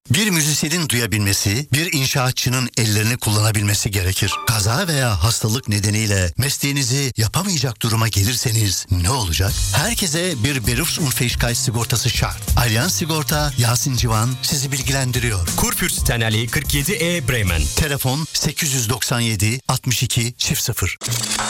Bir müzisyenin duyabilmesi, bir inşaatçının ellerini kullanabilmesi gerekir. Kaza veya hastalık nedeniyle mesleğinizi yapamayacak duruma gelirseniz ne olacak? Herkese bir Berufsunfähigkeit sigortası şart. Allianz Sigorta, Yasin Civan sizi bilgilendiriyor. Kurfürstenallee 47E Bremen. Telefon 897 62 00.